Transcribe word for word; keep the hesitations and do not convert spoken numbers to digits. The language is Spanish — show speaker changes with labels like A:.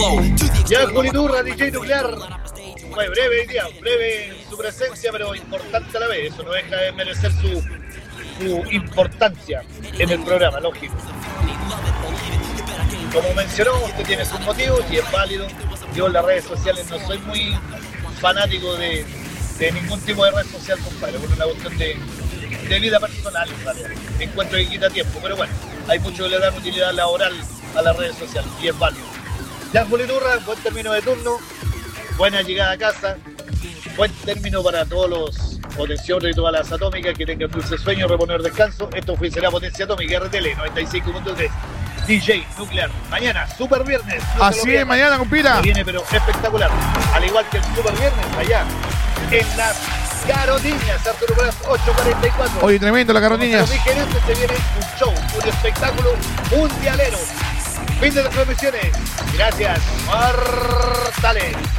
A: Ya Juliturra, D J Nuclear. Fue breve hoy día, breve su presencia, pero importante a la vez. Eso no deja de merecer su, su importancia en el programa, lógico. Como mencionó, usted tiene sus motivos y es válido. Yo en las redes sociales no soy muy fanático de, de ningún tipo de red social, compadre, por una cuestión de, de vida personal, en realidad. Encuentro que quita tiempo, pero bueno, hay muchos que le dan utilidad laboral a las redes sociales y es válido. Ya Juliturra, buen término de turno, buena llegada a casa, buen término para todos los potenciadores y todas las atómicas que tengan dulce sueño, reponer descanso. Esto fue será Potencia Atómica R T L noventa y cinco punto tres. D J Nuclear. Mañana, Super Viernes.
B: No Así es, mañana, compira.
A: Viene, pero espectacular. Al igual que el Super Viernes, allá en las Carotiñas, Arturo Pras ocho cuarenta y cuatro.
B: Oye, tremendo la Carotiñas.
A: Como dije, este se viene un show, un espectáculo mundialero. Fin de las transmisiones. Gracias. Mortales.